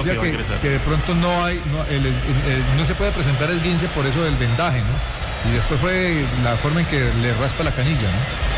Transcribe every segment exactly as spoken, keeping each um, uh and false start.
creo decía que va a que, ingresar. que de pronto no hay, no, el, el, el, no se puede presentar el esguince por eso del vendaje, ¿no? Y después fue la forma en que le raspa la canilla, ¿no?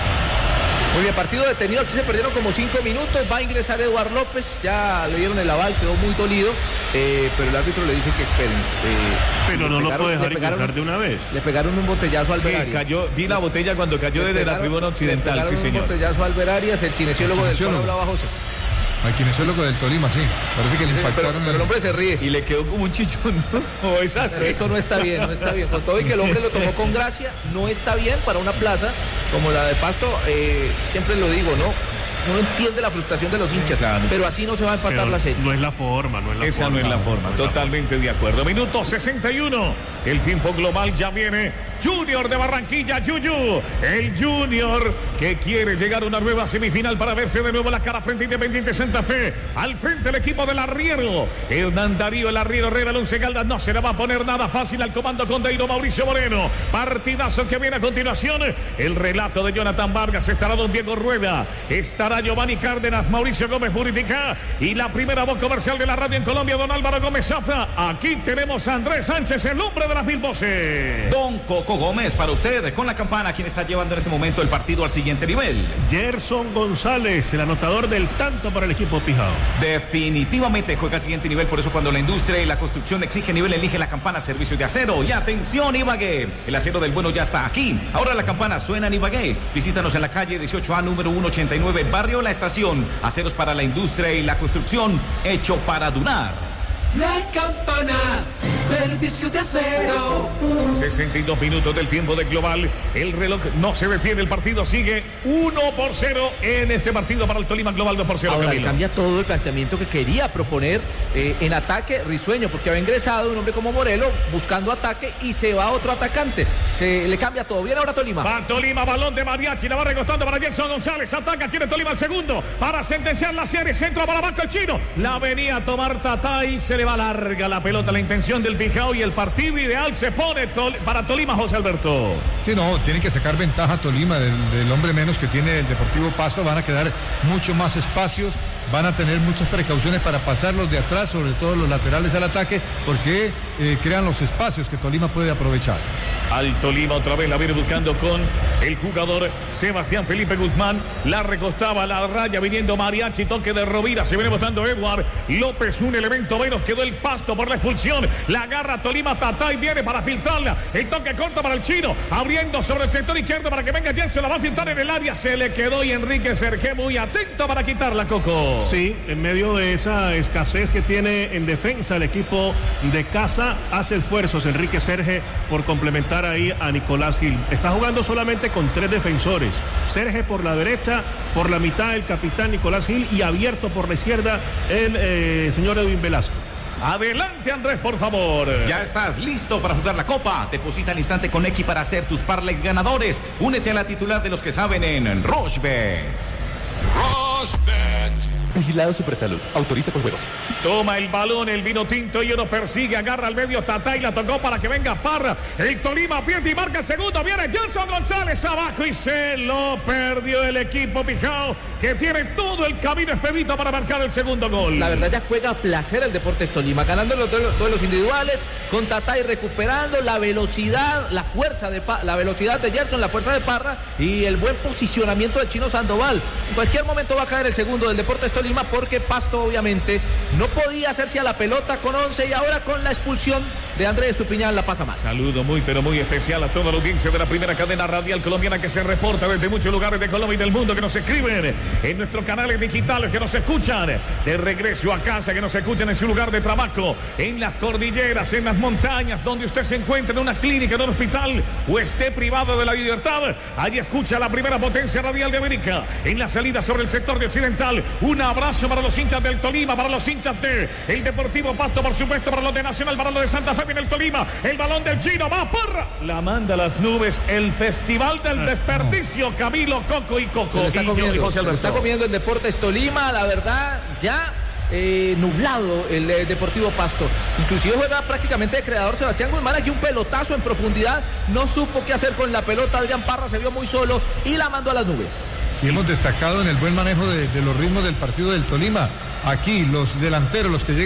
Muy bien, partido detenido, aquí se perdieron como cinco minutos, va a ingresar Eduard López, ya le dieron el aval, quedó muy dolido, eh, pero el árbitro le dice que esperen. Eh, pero no pegaron, lo puede dejar pegaron, ingresar de una vez. Le pegaron un botellazo al Sí, Albert Arias. cayó, vi la botella cuando cayó Le desde pegaron, la tribuna occidental, sí le señor. un botellazo al Albert Arias, el kinesiólogo del cual hablaba José. Al kinesiólogo del Tolima, sí. Parece que le impactaron. Pero, pero el hombre se ríe. Y le quedó como un chichón, ¿no? O es así. Pero esto no está bien, no está bien. Con todo y que el hombre lo tomó con gracia, no está bien para una plaza como la de Pasto. Eh, siempre lo digo, ¿no? Uno entiende la frustración de los hinchas, claro, pero así no se va a empatar pero la serie. No es la forma, no es la Esa forma. no es la forma, no totalmente de acuerdo. Minuto sesenta y uno, el tiempo global ya viene. Junior de Barranquilla, Yuyu, el Junior que quiere llegar a una nueva semifinal para verse de nuevo la cara frente a Independiente Santa Fe. Al frente el equipo del Arriero, Hernán Darío, el Arriero Herrera, el Once Caldas, no se le va a poner nada fácil al comando con Deiro Mauricio Moreno. Partidazo que viene a continuación, el relato de Jonathan Vargas, estará don Diego Rueda, estará Giovanni Cárdenas, Mauricio Gómez Buritica y la primera voz comercial de la radio en Colombia, don Álvaro Gómez Zafra. Aquí tenemos a Andrés Sánchez, el hombre de las mil voces. Don Coco Gómez, para usted, con la campana, quien está llevando en este momento el partido al siguiente nivel. Gerson González, el anotador del tanto para el equipo Pijao. Definitivamente juega al siguiente nivel, por eso cuando la industria y la construcción exige nivel, elige la campana servicio de acero. Y atención, Ibagué, el acero del bueno ya está aquí. Ahora la campana suena en Ibagué. Visítanos en la calle dieciocho A, número ciento ochenta y nueve, barrio La Estación. Aceros para la industria y la construcción, hecho para durar. La campana, servicio de acero. sesenta y dos minutos del tiempo de global. El reloj no se detiene. El partido sigue uno por cero en este partido para el Tolima Global dos por cero. Ahora Camilo. cambia todo el planteamiento que quería proponer eh, en ataque Risueño, porque había ingresado un hombre como Morelo buscando ataque y se va otro atacante que le cambia todo. Bien ahora Tolima. Va Tolima, balón de Mariachi, la va recostando para Gerson González. Ataca, quiere Tolima el segundo para sentenciar la serie. Centro para abajo el chino. La venía a tomar Tatay, se le va larga la pelota, la intención del Pijao y el partido ideal se pone tol para Tolima, José Alberto. Sí, no, tiene que sacar ventaja Tolima del, del hombre menos que tiene el Deportivo Pasto. Van a quedar mucho más espacios, van a tener muchas precauciones para pasarlos de atrás, sobre todo los laterales al ataque, porque eh, crean los espacios que Tolima puede aprovechar. Al Tolima otra vez la viene buscando con el jugador Sebastián Felipe Guzmán. La recostaba a la raya viniendo Mariachi, toque de Rovira, se viene botando Edward López, un elemento menos, quedó el Pasto por la expulsión. La agarra Tolima, Tatay viene para filtrarla. El toque corto para el chino, abriendo sobre el sector izquierdo para que venga Jensen, la va a filtrar en el área, se le quedó y Enrique Sergé muy atento para quitarla, Coco. Sí, en medio de esa escasez que tiene en defensa el equipo de casa, hace esfuerzos Enrique Sergé por complementar ahí a Nicolás Gil. Está jugando solamente con tres defensores. Sergé por la derecha, por la mitad el capitán Nicolás Gil y abierto por la izquierda el eh, señor Edwin Velasco. Adelante Andrés, por favor. Ya estás listo para jugar la Copa. Deposita al instante con X para hacer tus parlays ganadores. Únete a la titular de los que saben en Rochebet. Rochebet. Vigilado Supersalud. Autoriza con juegos. Toma el balón, el vino tinto y uno persigue, agarra al medio Tatay, la tocó para que venga Parra. El Tolima pierde y marca el segundo. Viene Gerson González abajo y se lo perdió el equipo Pijao, que tiene todo el camino expedito para marcar el segundo gol. La verdad ya juega a placer el Deportes Tolima, ganando los duelos individuales, con Tatay recuperando la velocidad, la fuerza de pa la velocidad de Gerson, la fuerza de Parra y el buen posicionamiento del chino Sandoval. En cualquier momento va a caer el segundo del Deportes Tolima, porque Pasto obviamente no podía hacerse a la pelota con once y ahora con la expulsión de Andrés Estupiñán la pasa mal. Saludo muy pero muy especial a toda la audiencia de la primera cadena radial colombiana que se reporta desde muchos lugares de Colombia y del mundo, que nos escriben en nuestros canales digitales, que nos escuchan de regreso a casa, que nos escuchan en su lugar de trabajo, en las cordilleras, en las montañas, donde usted se encuentre, en una clínica, en un hospital o esté privado de la libertad. Allí escucha la primera potencia radial de América en la salida sobre el sector de Occidental. Un abrazo para los hinchas del Tolima, para los hinchas de el Deportivo Pasto, por supuesto, para los de Nacional, para los de Santa Fe. En el Tolima, el balón del chino va Parra, la manda a las nubes, el festival del desperdicio. Camilo, Coco y Coco. Se lo está y comiendo, yo y José se lo Alberto. está comiendo el Deportes Tolima, la verdad, ya eh, nublado el eh, Deportivo Pasto. Inclusive juega prácticamente de creador Sebastián Guzmán, aquí un pelotazo en profundidad, no supo qué hacer con la pelota. Adrián Parra se vio muy solo y la mandó a las nubes. Sí, hemos destacado en el buen manejo de, de los ritmos del partido del Tolima. Aquí los delanteros, los que llegan